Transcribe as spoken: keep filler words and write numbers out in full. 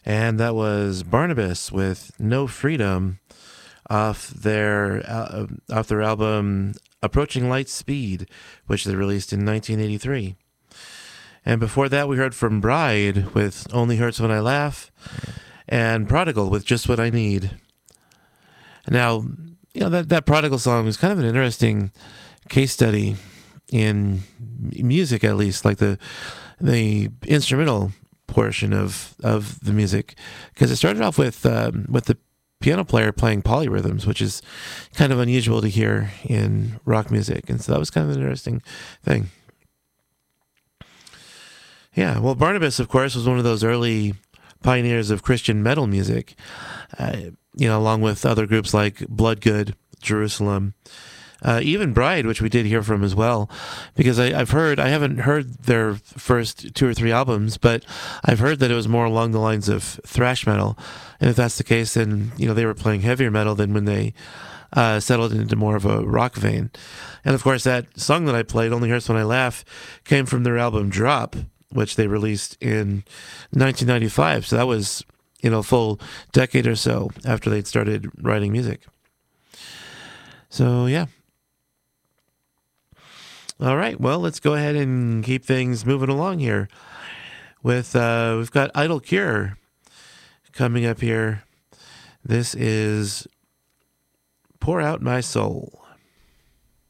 And that was Barnabas with No Freedom off their uh, off their album Approaching Light Speed, which they released in nineteen eighty-three. And before that, we heard from Bride with Only Hurts When I Laugh, and Prodigal with Just What I Need. Now, you know, that, that Prodigal song is kind of an interesting case study in music, at least, like the the instrumental portion of, of the music, because it started off with um, with the piano player playing polyrhythms, which is kind of unusual to hear in rock music, and so that was kind of an interesting thing. Yeah, well, Barnabas, of course, was one of those early pioneers of Christian metal music, uh, you know, along with other groups like Bloodgood, Jerusalem, uh, even Bride, which we did hear from as well, because I, I've heard, I haven't heard their first two or three albums, but I've heard that it was more along the lines of thrash metal, and if that's the case, then, you know, they were playing heavier metal than when they uh, settled into more of a rock vein. And of course, that song that I played, Only Hurts When I Laugh, came from their album Drop, which they released in nineteen ninety-five. So that was, you know, a full decade or so after they'd started writing music. So, yeah. All right. Well, let's go ahead and keep things moving along here. With uh, we've got Idle Cure coming up here. This is Pour Out My Soul.